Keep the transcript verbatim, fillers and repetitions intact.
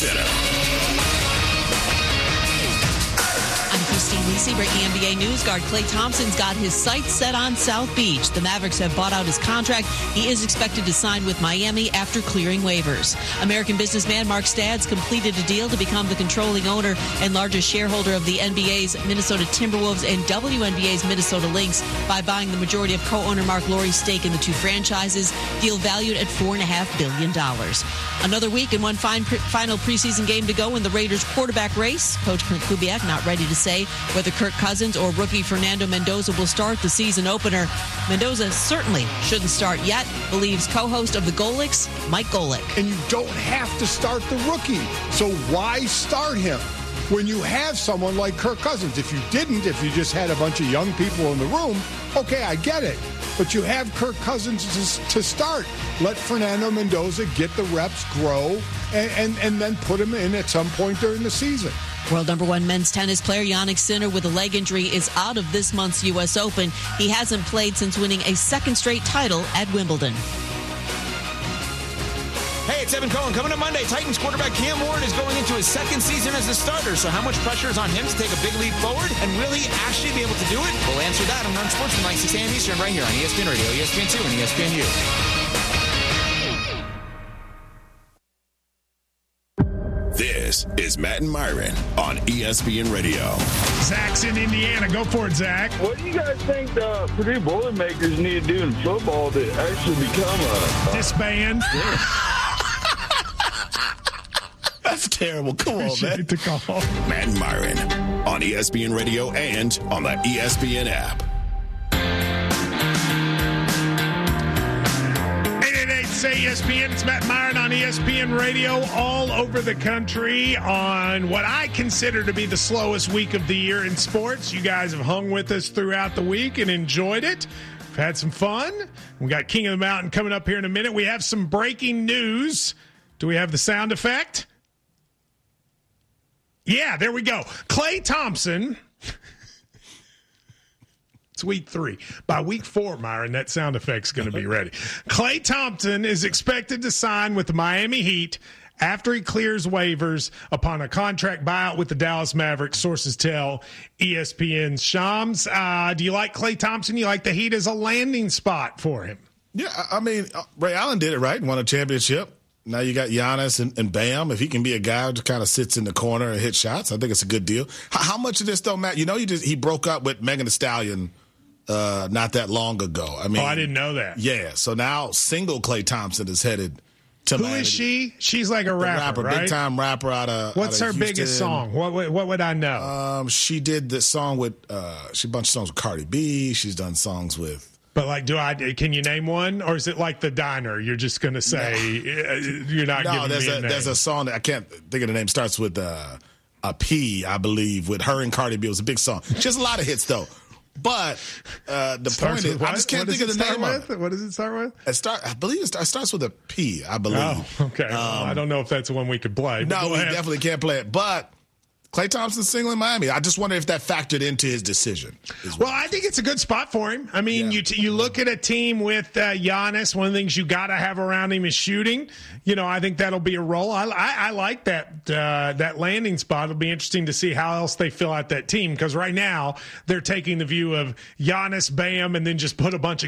Center. Christine Lisi breaking N B A news. Guard Klay Thompson's got his sights set on South Beach. The Mavericks have bought out his contract. He is expected to sign with Miami after clearing waivers. American businessman Mark Stadds completed a deal to become the controlling owner and largest shareholder of the N B A's Minnesota Timberwolves and W N B A's Minnesota Lynx by buying the majority of co-owner Mark Lowry's stake in the two franchises. Deal valued at four point five billion dollars. Another week and one fine pre- final preseason game to go in the Raiders quarterback race. Coach Clint Kubiak not ready to say whether Kirk Cousins or rookie Fernando Mendoza will start the season opener. Mendoza certainly shouldn't start yet, believes co-host of the Golics, Mike Golick. And you don't have to start the rookie. So why start him when you have someone like Kirk Cousins? If you didn't, if you just had a bunch of young people in the room, okay, I get it. But you have Kirk Cousins to, to start. Let Fernando Mendoza get the reps, grow, and, and, and then put him in at some point during the season. World number one men's tennis player Jannik Sinner with a leg injury is out of this month's U S Open. He hasn't played since winning a second straight title at Wimbledon. Hey, it's Evan Cohen. Coming up Monday, Titans quarterback Cam Ward is going into his second season as a starter. So how much pressure is on him to take a big leap forward? And will he actually be able to do it? We'll answer that on Run Sports from like six a.m. Eastern right here on E S P N Radio, E S P N two, and E S P N U. This is Matt and Myron on E S P N Radio. Zach's in Indiana. Go for it, Zach. What do you guys think the Purdue Boilermakers need to do in football to actually become a... a Disband? That's terrible. Come on, man. The call. Matt and Myron on E S P N Radio and on the E S P N app. Say E S P N. It's Matt Myron on E S P N Radio all over the country on what I consider to be the slowest week of the year in sports. You guys have hung with us throughout the week and enjoyed it. We've had some fun. We got King of the Mountain coming up here in a minute. We have some breaking news. Do we have the sound effect? Yeah, there we go. Klay Thompson. It's week three. By week four, Myron, that sound effect's going to be ready. Klay Thompson is expected to sign with the Miami Heat after he clears waivers upon a contract buyout with the Dallas Mavericks, sources tell E S P N's Shams. Uh, do you like Klay Thompson? You like the Heat as a landing spot for him? Yeah, I mean, Ray Allen did it right and won a championship. Now you got Giannis and, and Bam. If he can be a guy who just kind of sits in the corner and hits shots, I think it's a good deal. How, how much of this, though, Matt? You know, he, just, he broke up with Megan Thee Stallion Uh, not that long ago. I mean, oh, I didn't know that. Yeah, so now single Klay Thompson is headed to Who Miami. is she? She's like a rapper, rapper right? Big time rapper out of. What's out her of biggest song? What, what what would I know? Um, she did the song with. Uh, she a bunch of songs with Cardi B. She's done songs with. But like, do I? Can you name one, or is it like the Diner? You're just going to say no. You're not no, giving there's me a, a name. there's a song that I can't think of the name. Starts with uh, a P, I believe, with her and Cardi B. It was a big song. She has a lot of hits though. But uh, the Starts point is, what? I just can't what think of the name with? of it. What does it start with? It start, I believe it starts, starts with a P, I believe. Oh, okay. Um, well, I don't know if that's the one we could play. No, we ahead. definitely can't play it. But Klay Thompson's single in Miami. I just wonder if that factored into his decision. Well, I think it's a good spot for him. I mean, yeah. you t- you look at a team with uh, Giannis. One of the things you got to have around him is shooting. You know, I think that'll be a role. I, I, I like that uh, that landing spot. It'll be interesting to see how else they fill out that team because right now they're taking the view of Giannis, Bam, and then just put a bunch of